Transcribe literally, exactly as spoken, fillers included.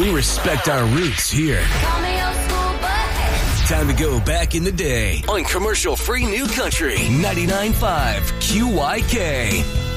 We respect our roots here. Time to go back in the day on commercial-free New Country ninety-nine point five Q Y K.